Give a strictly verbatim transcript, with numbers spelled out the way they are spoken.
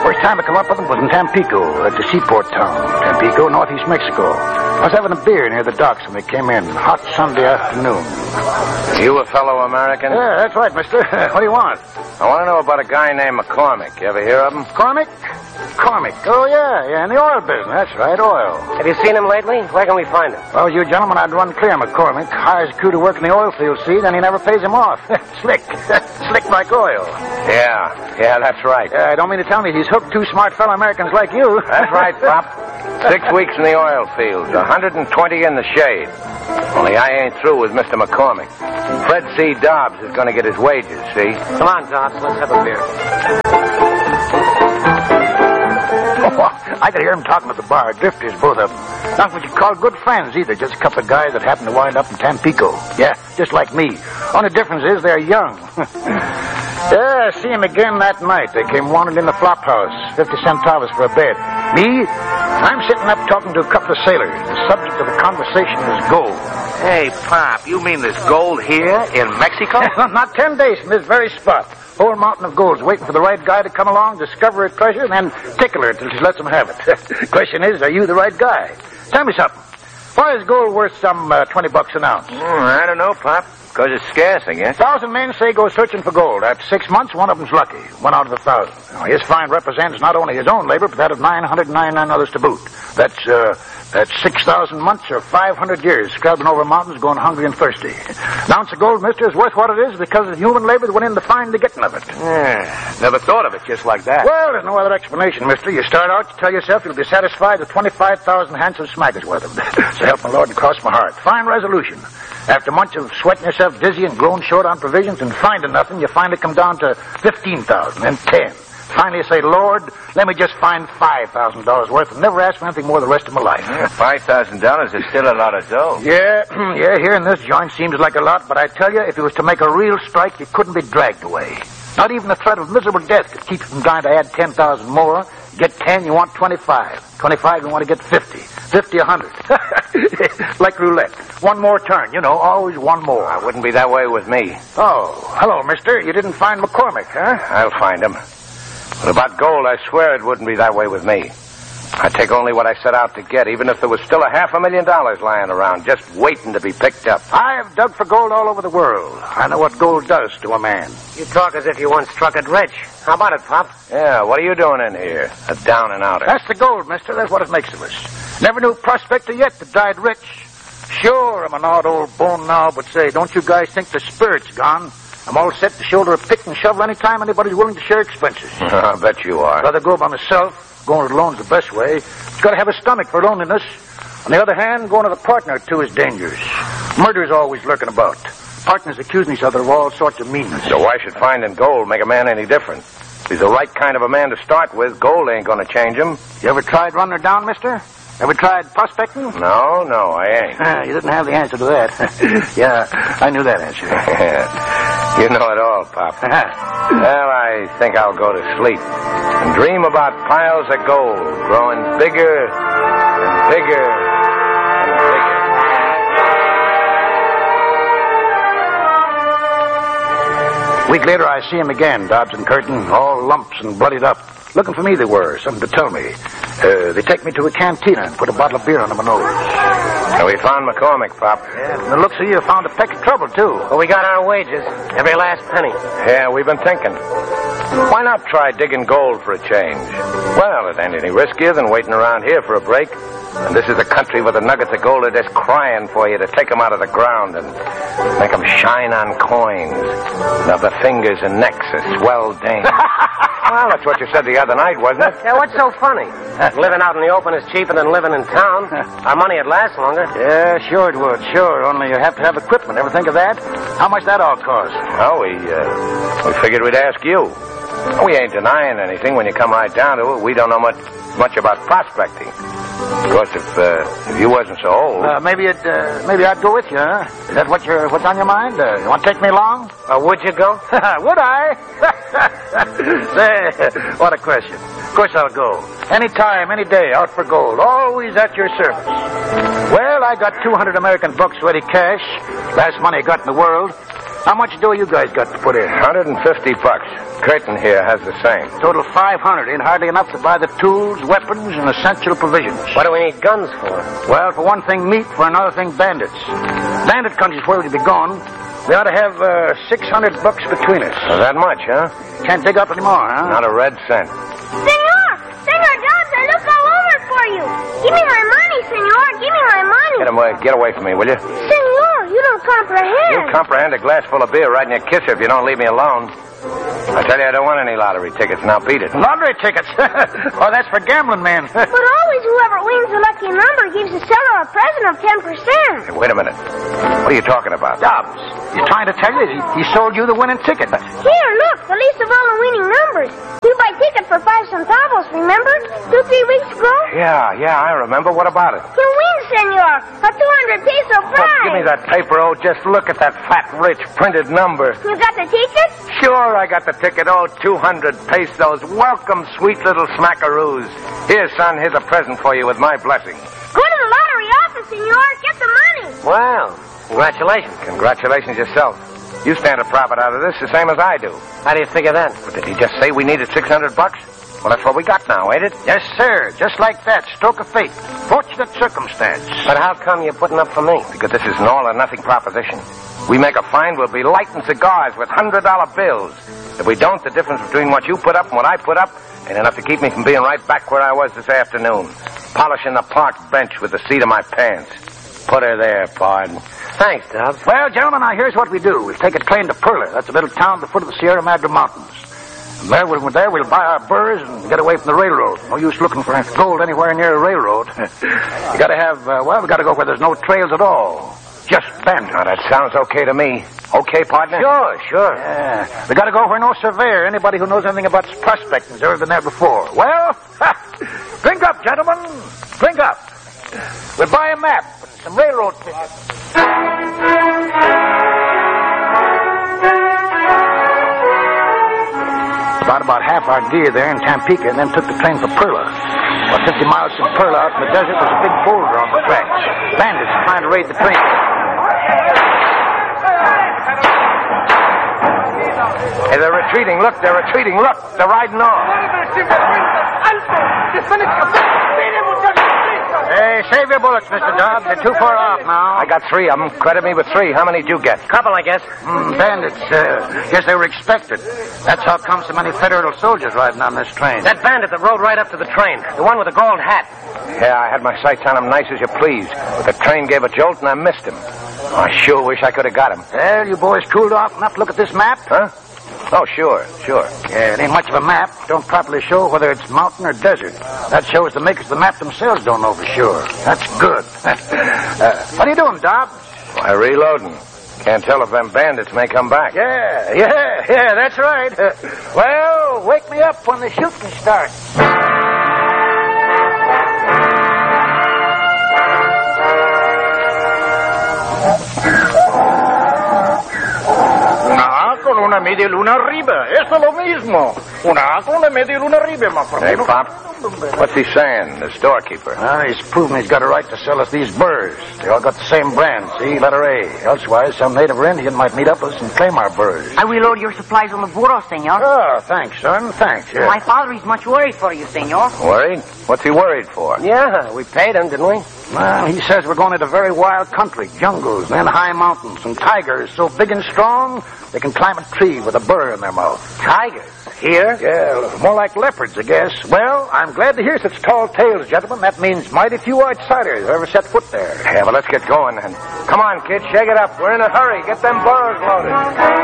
First time I come up with them was in Tampico, at the seaport town. Tampico, northeast Mexico. I was having a beer near the docks when they came in. Hot Sunday afternoon. You a fellow American? Yeah, that's right, mister. What do you want? I want to know about a guy named McCormick. You ever hear of him? Cormick? Cormick. Oh, yeah, yeah, in the oil business. That's right, oil. Have you seen him lately? Where can we find him? Well, you gentlemen, I'd run clear McCormick. Hires a crew to work in the oil field, see, then he never pays him off. Slick. Slick like oil. Yeah, yeah, that's right. Uh, don't mean to tell me he's hooked two smart fellow Americans like you. That's right, Pop. Six weeks in the oil fields, one hundred twenty in the shade. Only I ain't through with Mister McCormick. Fred C. Dobbs is going to get his wages, see? Come on, Dobbs, let's have a beer. Oh, I could hear him talking at the bar. Drifters, both of them. Not what you call good friends, either. Just a couple of guys that happen to wind up in Tampico. Yeah, just like me. Only difference is they're young. Yeah, I see him again that night. They came wandering in the flop house. Fifty centavos for a bed. Me? I'm sitting up talking to a couple of sailors. The subject of the conversation is gold. Hey, Pop, you mean there's gold here in Mexico? Not ten days from this very spot. Whole mountain of gold's waiting for the right guy to come along, discover a treasure, and then tickle her till she lets him have it. Question is, are you the right guy? Tell me something. Why is gold worth some uh, twenty bucks an ounce? Mm, I don't know, Pop. Because it's scarce, I guess. Thousand men say go searching for gold. After six months, one of them's lucky. One out of a thousand. Now, his find represents not only his own labor, but that of nine hundred ninety-nine others to boot. That's, uh, that's six thousand months or five hundred years scrabbling over mountains going hungry and thirsty. An ounce of gold, mister, is worth what it is because of the human labor that went in to find the getting of it. Yeah, never thought of it just like that. Well, there's no other explanation, mister. You start out, you tell yourself you'll be satisfied with twenty-five thousand handsome smackers worth of them. So help my Lord and cross my heart. Fine resolution. After months of sweating yourself dizzy and growing short on provisions and finding nothing, you finally come down to fifteen thousand and ten. Finally you say, Lord, let me just find five thousand dollars worth and never ask for anything more the rest of my life. Yeah, five thousand dollars is still a lot of dough. Yeah, yeah, here in this joint seems like a lot, but I tell you, if it was to make a real strike, you couldn't be dragged away. Not even the threat of miserable death could keep you from trying to add ten thousand more. Get ten, you want twenty-five. twenty-five, you want to get fifty. fifty, a hundred. Like roulette. One more turn, you know, always one more. I wouldn't be that way with me. Oh, hello, mister. You didn't find McCormick, huh? I'll find him. But about gold, I swear it wouldn't be that way with me. I'd take only what I set out to get, even if there was still a half a million dollars lying around, just waiting to be picked up. I have dug for gold all over the world. I know what gold does to a man. You talk as if you once struck it rich. How about it, Pop? Yeah, what are you doing in here? A down and outer. That's the gold, mister. That's what it makes of us. Never knew a prospector yet that died rich. Sure, I'm an odd old bone now, but say, don't you guys think the spirit's gone? I'm all set to shoulder a pick and shovel anytime anybody's willing to share expenses. I bet you are. Rather go by myself. Going it alone's the best way. It's got to have a stomach for loneliness. On the other hand, going with a partner or two is dangerous. Murder's always lurking about. Partners accusing each other of all sorts of meanness. So why should finding gold make a man any different? If he's the right kind of a man to start with, gold ain't going to change him. You ever tried running her down, mister? Ever tried prospecting? No, no, I ain't. You didn't have the answer to that. Yeah, I knew that answer. You know it all, Pop. Well, I think I'll go to sleep and dream about piles of gold growing bigger and bigger and bigger. A week later, I see him again, Dobbs and Curtin, all lumps and bloodied up. Looking for me, they were, something to tell me. Uh, they take me to a cantina and put a bottle of beer under my nose. So we found McCormick, Pop. Yeah, from the looks of you, found a peck of trouble, too. Well, we got our wages. Every last penny. Yeah, we've been thinking. Why not try digging gold for a change? Well, it ain't any riskier than waiting around here for a break. And this is a country where the nuggets of gold are just crying for you to take them out of the ground and make them shine on coins. And of the fingers and necks of swell dames. Well, that's what you said the other night, wasn't it? Yeah, what's so funny? Living out in the open is cheaper than living in town. Our money would last longer. Yeah, sure it would, sure. Only you have to have equipment. Ever think of that? How much that all cost? Oh, we, uh, we figured we'd ask you. We ain't denying anything when you come right down to it. We don't know much much about prospecting. Of course, if, uh, if you wasn't so old... Uh, maybe it, uh, maybe I'd go with you, huh? Is that what you're, what's on your mind? Uh, you want to take me along? Uh, would you go? Would I? Say, what a question. Of course I'll go. Any time, any day, out for gold. Always at your service. Well, I got two hundred American bucks ready cash. Last money I got in the world. How much dough you guys got to put in? one hundred fifty bucks. Creighton here has the same. Total five hundred. Ain't hardly enough to buy the tools, weapons, and essential provisions. What do we need guns for? Well, for one thing, meat. For another thing, bandits. Bandit country's where we'd be gone. We ought to have uh, six hundred bucks between us. Well, that much, huh? Can't dig up any more, huh? Not a red cent. Senor! Senor Dobbs, I look all over for you. Give me my money, senor. Give me my money. Get away, get away from me, will you? Senor, you don't comprehend. You comprehend a glass full of beer right in your kisser if you don't leave me alone. I tell you, I don't want any lottery tickets. Now beat it. Lottery tickets? Oh, that's for gambling men. But always whoever wins the lucky number gives the seller a present of ten percent. Hey, wait a minute. What are you talking about? Dobbs, he's trying to tell you he, he sold you the winning ticket. Here, look, the list of all the winning numbers. You buy ticket for five centavos, remember? Two, three weeks ago? Yeah, yeah, I remember. What about it? You win, senor. A two hundred peso prize. Oh, give me that paper, oh. Just look at that fat, rich, printed number. You got the ticket? Sure, I got the ticket. Oh, two hundred pesos. Welcome, sweet little smackaroos. Here, son, here's a present for you with my blessing. Go to the lottery office, senor. Get the money. Well, congratulations. Congratulations yourself. You stand a profit out of this the same as I do. How do you figure that? But did he just say we needed six hundred bucks? Well, that's what we got now, ain't it? Yes, sir. Just like that. Stroke of fate. Fortunate circumstance. But how come you're putting up for me? Because this is an all-or-nothing proposition. We make a find, we'll be lighting cigars with one hundred dollar bills. If we don't, the difference between what you put up and what I put up ain't enough to keep me from being right back where I was this afternoon. Polishing the park bench with the seat of my pants. Put her there, pardon. Thanks, Dobbs. Well, gentlemen, now here's what we do. We'll take a train to Perla. That's a little town at the foot of the Sierra Madre Mountains. And there, we'll, there we'll buy our burrs and get away from the railroad. No use looking for gold anywhere near a railroad. You gotta have, uh, well, we gotta go where there's no trails at all. Just bandits. Now, that sounds okay to me. Okay, partner? Sure, sure. Yeah. We gotta go where no surveyor, anybody who knows anything about prospecting has ever been there before. Well, drink up, gentlemen. Drink up. We'll buy a map and some railroad tickets. About about half our gear there in Tampico, and then took the train for Perla. About fifty miles from Perla, out in the desert, was a big boulder on the tracks. Bandits trying to raid the train. Hey, they're retreating. Look, they're retreating. Look, they're riding off. Hey, save your bullets, Mister Dobbs. They're too far off now. I got three of them. Credit me with three. How many did you get? Couple, I guess. Mm, bandits, uh, guess they were expected. That's how come so many federal soldiers riding on this train. That bandit that rode right up to the train. The one with the gold hat. Yeah, I had my sights on him nice as you please. But the train gave a jolt and I missed him. I sure wish I could have got him. Well, you boys cooled off enough to look at this map? Huh? Oh, sure, sure. Yeah, it ain't much of a map. Don't properly show whether it's mountain or desert. That shows the makers of the map themselves don't know for sure. That's good. uh, what are you doing, Dobbs? Why, reloading. Can't tell if them bandits may come back. Yeah, yeah, yeah, that's right. Uh, well, wake me up when the shooting starts. Con una media luna arriba. Eso es lo mismo. Una con una media luna arriba, my friend. Hey, Pop, what's he saying, the storekeeper? Uh, he's proven he's got a right to sell us these burrs. They all got the same brand, see, letter A. Elsewise, some native or Indian might meet up us and claim our burrs. I will load your supplies on the burro, senor. Oh, thanks, son. Thanks. Yeah. My father is much worried for you, senor. Worried? What's he worried for? Yeah, we paid him, didn't we? Well, he says we're going into very wild country, jungles, then high mountains, and tigers so big and strong they can climb a tree with a burr in their mouth. Tigers? Here? Yeah, more like leopards, I guess. Well, I'm glad to hear such tall tales, gentlemen. That means mighty few outsiders ever set foot there. Yeah, well, let's get going then. Come on, kid, shake it up. We're in a hurry. Get them burros loaded.